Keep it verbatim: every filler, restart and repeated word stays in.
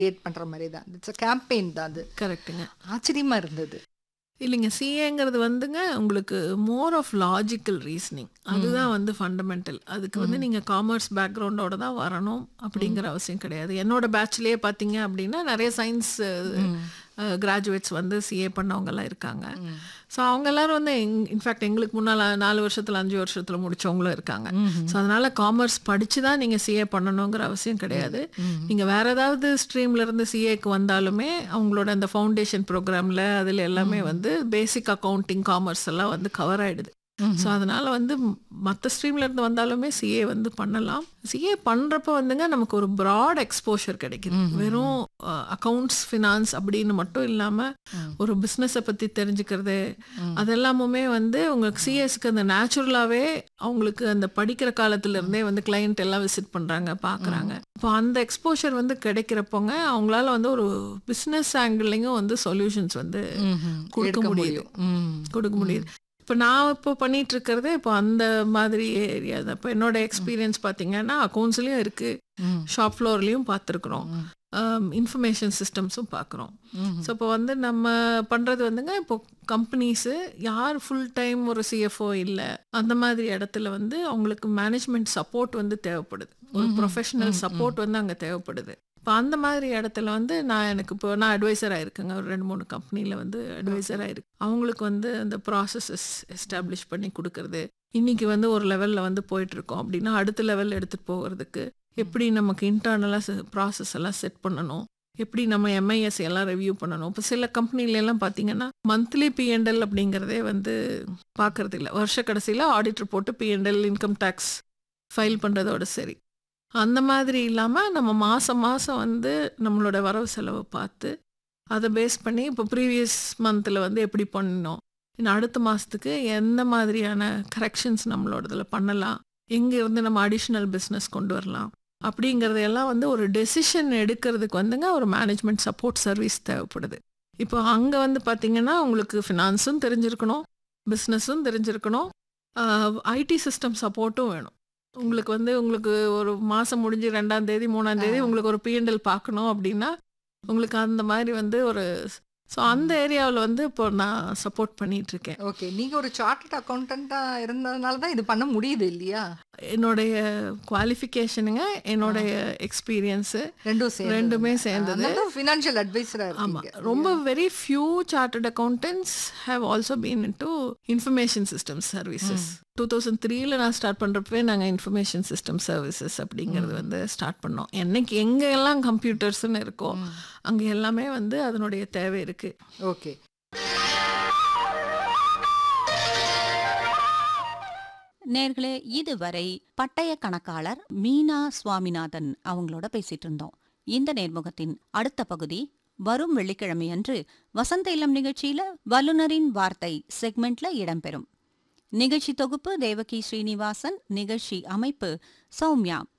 Create பண்ற மாதிரி தான். இட்ஸ் அ கேம்பெயின் தான் அது. கரெக்ட்டுங்க. ஆச்சரியமா இருந்தது. இல்லைங்க, சிஏங்கிறது வந்துங்க உங்களுக்கு மோர் ஆஃப் லாஜிக்கல் ரீசனிங். அதுதான் வந்து ஃபண்டமெண்டல். அதுக்கு வந்து நீங்கள் காமர்ஸ் பேக்ரவுண்டோட தான் வரணும் அப்படிங்கிற அவசியம் கிடையாது. என்னோட பேட்ச்லேயே பார்த்தீங்க அப்படின்னா நிறைய சயின்ஸ் கிராஜுவேட்ஸ் வந்து சிஏ பண்ணவங்கெல்லாம் இருக்காங்க. ஸோ அவங்க எல்லாரும் வந்து இன்ஃபேக்ட் எங்களுக்கு முன்னால் நாலு வருஷத்தில் அஞ்சு வருஷத்தில் முடித்தவங்களும் இருக்காங்க. ஸோ அதனால் காமர்ஸ் படித்து தான் நீங்கள் சிஏ பண்ணணுங்கிற அவசியம் கிடையாது. நீங்கள் வேறு ஏதாவது ஸ்ட்ரீம்லேருந்து சிஏக்கு வந்தாலுமே அவங்களோட அந்த ஃபவுண்டேஷன் ப்ரோக்ராமில் அதில் எல்லாமே வந்து பேசிக் அக்கௌண்டிங் காமர்ஸ் எல்லாம் வந்து கவர் ஆகிடுது. ஸோ அதனால் வந்து மற்ற ஸ்ட்ரீம்லேருந்து வந்தாலுமே சிஏ வந்து பண்ணலாம். சிஏ பண்ணுறப்ப வந்துங்க நமக்கு ஒரு ப்ராட் எக்ஸ்போஷர் கிடைக்குது. வெறும் அக்கௌண்ட்ஸ் ஃபினான்ஸ் அப்படின்னு மட்டும் இல்லாமல் ஒரு பிஸ்னஸை பற்றி தெரிஞ்சுக்கிறது அதெல்லாமுமே வந்து உங்களுக்கு சிஎஸ்க்கு அந்த நேச்சுரலாகவே அவங்களுக்கு அந்த படிக்கிற காலத்துலேருந்தே வந்து கிளைண்ட் எல்லாம் விசிட் பண்ணுறாங்க, பார்க்குறாங்க. இப்போ அந்த எக்ஸ்போஷர் வந்து கிடைக்கிறப்போங்க அவங்களால வந்து ஒரு பிஸ்னஸ் ஆங்கிள்லையும் வந்து சொல்யூஷன்ஸ் வந்து கொடுக்க முடியுது கொடுக்க முடியுது இப்போ நான் இப்போ பண்ணிட்டு இருக்கிறது இப்போ அந்த மாதிரி ஏரியா தான். இப்போ என்னோட எக்ஸ்பீரியன்ஸ் பார்த்தீங்கன்னா அக்கௌண்ட்ஸ்லேயும் இருக்குது, ஷாப் ஃப்ளோர்லேயும் பார்த்துருக்குறோம், இன்ஃபர்மேஷன் சிஸ்டம்ஸும் பார்க்குறோம். ஸோ இப்போ வந்து நம்ம பண்ணுறது வந்துங்க இப்போ கம்பெனிஸு யார் ஃபுல் டைம் ஒரு சிஎஃப்ஓ இல்லை அந்த மாதிரி இடத்துல வந்து அவங்களுக்கு மேனேஜ்மெண்ட் சப்போர்ட் வந்து தேவைப்படுது, ஒரு ப்ரொஃபஷனல் சப்போர்ட் வந்து அங்கே தேவைப்படுது. இப்போ அந்த மாதிரி இடத்துல வந்து நான் எனக்கு இப்போ நான் அட்வைசராக இருக்கேங்க, ஒரு ரெண்டு மூணு கம்பெனியில் வந்து அட்வைசராக இருக்கு. அவங்களுக்கு வந்து அந்த ப்ராசஸஸ் எஸ்டாப்ளிஷ் பண்ணி கொடுக்கறது, இன்றைக்கி வந்து ஒரு லெவலில் வந்து போயிட்டுருக்கோம் அப்படின்னா அடுத்த லெவலில் எடுத்துகிட்டு போகிறதுக்கு எப்படி நமக்கு இன்டர்னலாக ப்ராசஸ் எல்லாம் செட் பண்ணணும், எப்படி நம்ம எம்ஐஎஸ் எல்லாம் ரிவ்யூ பண்ணணும். இப்போ சில கம்பெனிலெல்லாம் பார்த்தீங்கன்னா மந்த்லி பிஎன்எல் அப்படிங்கிறதே வந்து பார்க்குறது இல்லை. வருஷ கடைசியில் ஆடிட்டர் போட்டு பிஎன்எல் இன்கம் டேக்ஸ் ஃபைல் பண்ணுறதோட சரி. அந்த மாதிரி இல்லாமல் நம்ம மாதம் மாதம் வந்து நம்மளோட வரவு செலவை பார்த்து அதை பேஸ் பண்ணி இப்போ ப்ரீவியஸ் மந்தில் வந்து எப்படி பண்ணணும், இன்னும் அடுத்த மாதத்துக்கு எந்த மாதிரியான கரெக்ஷன்ஸ் நம்மளோட இதில் பண்ணலாம், எங்கே வந்து நம்ம அடிஷ்னல் பிஸ்னஸ் கொண்டு வரலாம் அப்படிங்கிறதையெல்லாம் வந்து ஒரு டெசிஷன் எடுக்கிறதுக்கு வந்துங்க ஒரு மேனேஜ்மெண்ட் சப்போர்ட் சர்வீஸ் தேவைப்படுது. இப்போ அங்கே வந்து பார்த்திங்கன்னா உங்களுக்கு ஃபினான்ஸும் தெரிஞ்சிருக்கணும், பிஸ்னஸும் தெரிஞ்சிருக்கணும், ஐடி சிஸ்டம் சப்போர்ட்டும் வேணும். உங்களுக்கு வந்து உங்களுக்கு ஒரு மாதம் முடிஞ்சு ரெண்டாம் தேதி மூணாம் தேதி உங்களுக்கு ஒரு பிஎன்எல் பார்க்கணும் அப்படின்னா உங்களுக்கு அந்த மாதிரி வந்து ஒரு ஸோ அந்த ஏரியாவில் வந்து இப்போ நான் சப்போர்ட் பண்ணிட்டு இருக்கேன். ஓகே, நீங்கள் ஒரு சார்ட்டர்ட் அக்கௌண்டண்ட்டாக இருந்ததுனால தான் இது பண்ண முடியுது இல்லையா? என்னுடைய குவாலிஃபிகேஷனுங்க என்னுடைய எக்ஸ்பீரியன்ஸு ரெண்டும் சேர்ந்து ரெண்டுமே சேர்ந்தது. ஃபினான்ஷியல் அட்வைசராக. ஆமாம், ரொம்ப very few chartered accountants have also been in to information system services. Two thousand த்ரீல நான் ஸ்டார்ட் பண்ணுறப்பவே நாங்கள் இன்ஃபர்மேஷன் சிஸ்டம் சர்வீசஸ் அப்படிங்கிறது வந்து ஸ்டார்ட் பண்ணோம். என்னைக்கு எங்கெல்லாம் கம்ப்யூட்டர்ஸ்ன்னு இருக்கோ அங்கே எல்லாமே வந்து அதனுடைய தேவை இருக்குது. ஓகே, நேர்களே, இதுவரை பட்டய கணக்காளர் மீனா சுவாமிநாதன் அவங்களோட பேசிட்டு இருந்தோம். இந்த நேர்முகத்தின் அடுத்த பகுதி வரும் வெள்ளிக்கிழமை அன்று வசந்த இளம் நிகழ்ச்சியில வல்லுநரின் வார்த்தை செக்மெண்ட்ல இடம்பெறும். நிகழ்ச்சி தொகுப்பு தேவகி ஸ்ரீனிவாசன், நிகழ்ச்சி அமைப்பு சௌமியா.